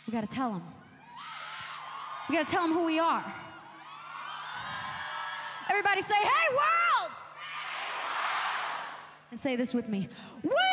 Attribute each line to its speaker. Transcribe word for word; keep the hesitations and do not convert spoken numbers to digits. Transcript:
Speaker 1: We gotta tell them. We gotta tell them who we are. Everybody say, hey world! And say this with me. We